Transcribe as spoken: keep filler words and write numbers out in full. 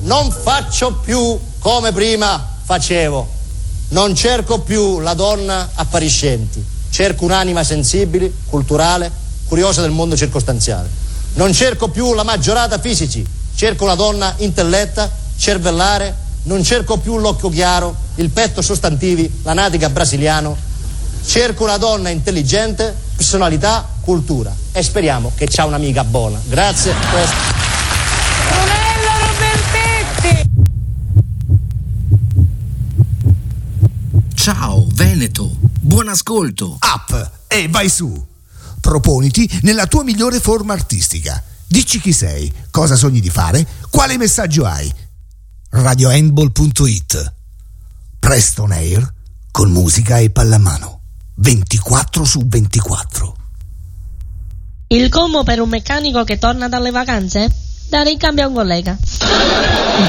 non faccio più come prima facevo. Non cerco più la donna appariscente, cerco un'anima sensibile, culturale, curiosa del mondo circostanziale. Non cerco più la maggiorata fisici, cerco una donna intelletta, cervellare, non cerco più l'occhio chiaro, il petto sostantivi, la natica brasiliano. Cerco una donna intelligente, personalità, cultura e speriamo che c'ha un'amica buona. Grazie. Questo. Ciao Veneto, buon ascolto. Up e vai su. Proponiti nella tua migliore forma artistica. Dici chi sei, cosa sogni di fare, quale messaggio hai. radio handball punto it. Preston Air con musica e pallamano. ventiquattro su ventiquattro. Il combo per un meccanico che torna dalle vacanze? Dare in cambio a un collega.